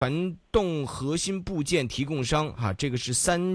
传动核心部件提供商哈，这个是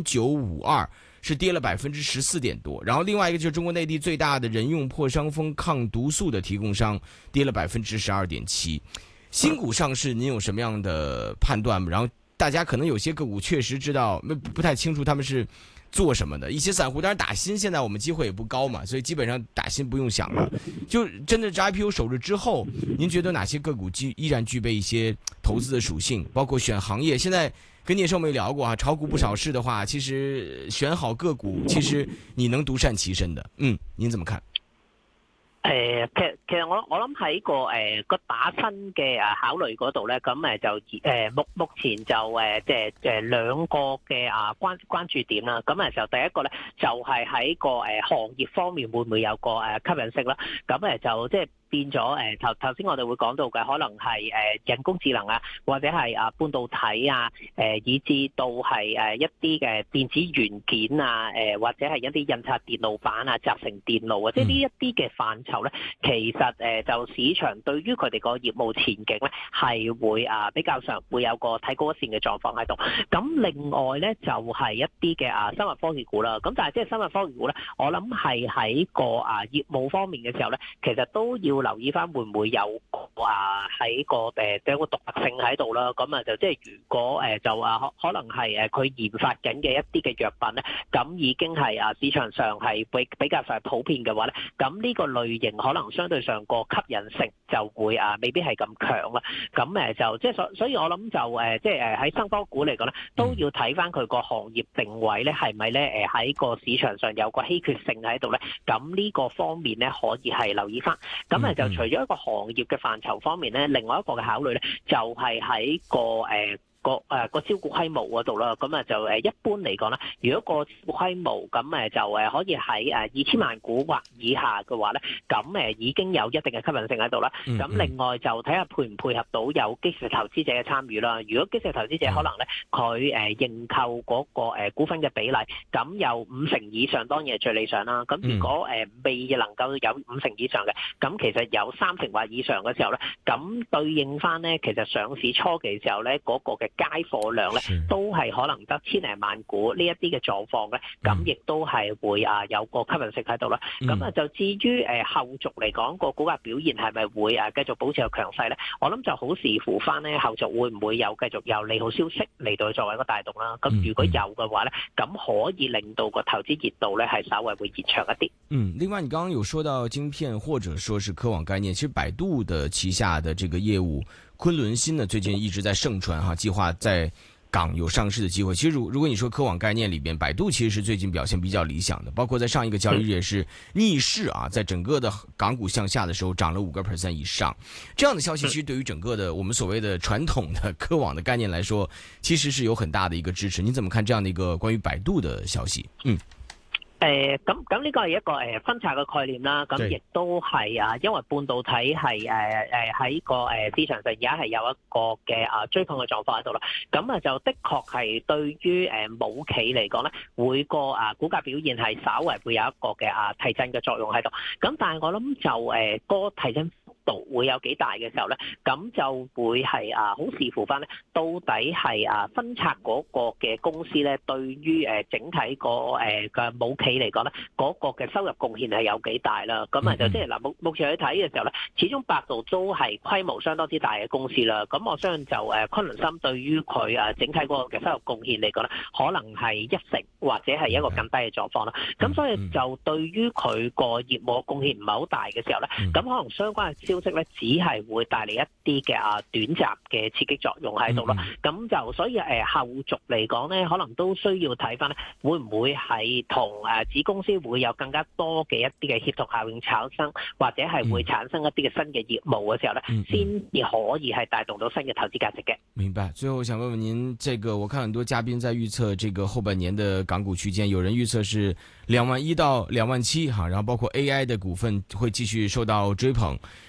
3952，是跌了14%点多。然后另外一个就是中国内地最大的人用破伤风抗毒素的提供商，跌了12.7%。新股上市，您有什么样的判断吗？然后大家可能有些个股确实知道不太清楚他们是做什么的，一些散户当然打新，现在我们机会也不高嘛，所以基本上打新不用想了。就真的是 IPO 首日之后，您觉得哪些个股依然具备一些投资的属性？包括选行业，现在跟聂寿没聊过啊，炒股不少事的话，其實選好個股，其實你能獨善其身的。您怎麼看？ 其實我諗喺個打新嘅考慮嗰度咧，咁就目前就兩個嘅關注點啦。咁就第一個咧就係喺個行業方面會唔會有個吸引性啦？咁就即係變咗頭先我哋會講到嘅，可能係人工智能啊，或者係半導體啊，以至到係一啲嘅電子元件啊，或者係一啲印刷電路板啊、集成電路啊，即係呢一啲嘅範疇咧，其實就市場對於佢哋個業務前景咧係會比較上會有個睇高一線嘅狀況喺度。咁另外咧就係一啲嘅生物科技股啦。咁但係即係生物科技股咧，我諗係喺個業務方面嘅時候咧，其實都要留意翻會唔會有喺有個獨特性喺度啦。咁就即係如果就可能係佢研發緊嘅一啲嘅藥品咧，咁已經係市場上係比較上普遍嘅話咧，咁呢個類型可能相對上個吸引性就會未必係咁強啦。咁就即係所以我諗就即係喺生科股嚟講咧，都要睇翻佢個行業定位咧係咪咧喺個市場上有個稀缺性喺度咧。咁呢個方面咧可以係留意翻。咁就除咗一個行業嘅範疇方面咧，另外一個嘅考慮咧就係喺個招股規模嗰度啦。咁就一般嚟講啦，如果個招股規模咁就可以喺2000萬股或以下嘅話咧，咁已經有一定嘅吸引性喺度啦。咁另外就睇下配唔配合到有基石投資者嘅參與啦。如果基石投資者可能咧佢認購嗰個股份嘅比例，咁有50%以上當然係最理想啦。咁如果未能夠有50%以上嘅，咁其實有30%或以上嘅時候咧，咁對應翻咧其實上市初期嘅時候咧嗰個嘅街貨量咧都係可能得千零萬股呢一啲嘅狀況咧，咁亦都係會有個吸引性喺度啦。咁就至於後續嚟講個股價表現係咪會繼續保持有強勢咧？我諗就好視乎翻咧後續會唔會有繼續有利好消息嚟到作為一個帶動啦。咁如果有嘅話咧，咁可以令到個投資熱度咧係稍微會延長一啲。 另外你剛剛有說到晶片或者說是科網概念，其實百度的旗下的這個業務昆侖新呢最近一直在盛傳哈，計劃在港有上市的機會。其實如果你說科網概念裏邊，百度其實是最近表現比較理想的，包括在上一個交易日也是逆勢啊，在整個的港股向下的時候漲了5%以上。這樣的消息其實對於整個的我們所謂的傳統的科網的概念來說，其實是有很大的一個支持。你怎麼看這樣的一個關於百度的消息？ 咁呢個係一個分拆嘅概念啦，咁亦都係因為半導體係喺個市場上而家係有一個嘅追捧嘅狀況喺度啦，咁就的確係對於母企嚟講咧，會個股價表現係稍為會有一個嘅提振嘅作用喺度，咁但係我諗就個提振度會有幾大嘅時候咧，咁就會係好視乎翻咧，到底係分拆嗰個嘅公司咧，對於整體個嘅母企嚟講咧，嗰個嘅收入貢獻係有幾大啦。咁就即係嗱，目前去睇嘅時候咧，始終百度都係規模相當之大嘅公司啦。咁我相信就昆侖新對於佢整體嗰個嘅收入貢獻嚟講咧，可能係1成或者係一個更低嘅狀況啦。咁所以就對於佢個業務貢獻唔係好大嘅時候咧，咁可能相關嘅消息咧，只係會帶嚟一啲嘅短暫嘅刺激作用喺度咯。咁就所以後續嚟講咧，可能都需要睇翻咧，會唔會係同子公司會有更加多嘅一啲嘅協同效應產生，或者係會產生一啲嘅新嘅業務嘅時候咧，先至可以係帶動到新嘅投資價值嘅。 明白。最後想問問您，這個我看很多嘉賓在預測這個後半年的港股區間，有人預測是21000到27000哈，然後包括 AI 的股份會繼續受到追捧。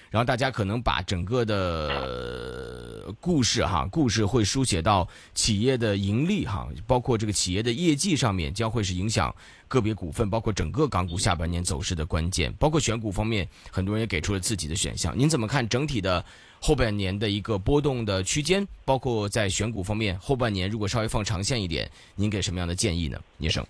然后大家可能把整个的故事会书写到企业的盈利包括这个企业的业绩上面，将会是影响个别股份包括整个港股下半年走势的关键。包括选股方面，很多人也给出了自己的选项。您怎么看整体的后半年的一个波动的区間，包括在選股方面，後半年如果稍微放長線一點，您給什麼樣的建議呢？葉生？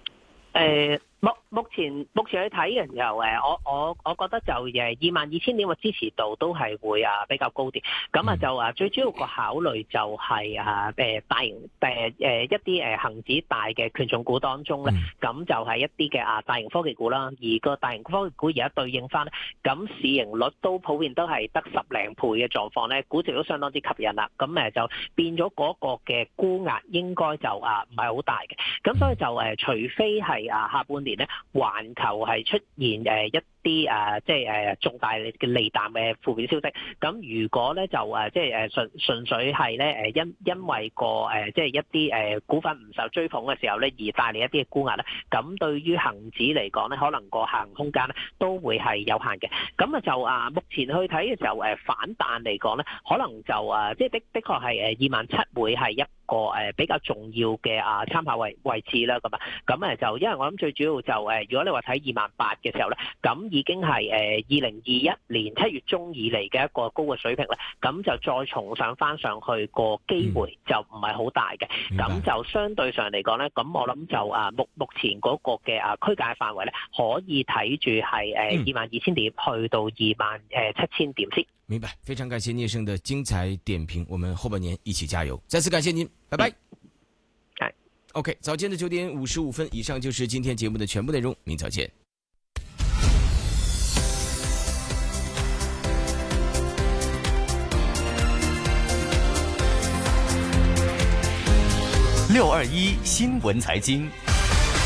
目前去睇嘅時候，我覺得就22,000點嘅支持度都係會比較高啲。咁就最主要個考慮就係大型一啲恆指大嘅權重股當中咧，咁就係一啲嘅大型科技股啦。而個大型科技股而家對應翻咧，咁市盈率都普遍都係得10零倍嘅狀況咧，估值都相當之吸引啦。咁就變咗嗰個嘅沽壓應該就唔係好大嘅。咁所以就除非係下半年咧，環球係出現一啲即係重大嘅利淡嘅負面消息。咁如果咧就即係純粹係咧因為個即係一啲股份唔受追捧嘅時候咧，而帶嚟一啲嘅沽壓咧，咁對於恆指嚟講咧，可能個下行空間咧都會係有限嘅。咁就目前去睇嘅時候反彈嚟講咧，可能就即係的確係27,000會係一個比較重要嘅參考位置啦。咁就因為我諗最主要就如果你話睇28,000嘅時候咧，咁已經係2021年7月中以嚟嘅一個高嘅水平咧，咁就再重上翻上去個機會就唔係好大嘅。咁就相對上嚟講咧，咁我諗就目前嗰個嘅區間範圍咧，可以睇住係22,000點去到27,000點先。 明白，非常感謝聶生的精彩點評，我們後半年一起加油。再次感謝您，拜拜。OK， 早間的9點55分，以上就是今天節目的全部內容，明早見。 621新聞財經。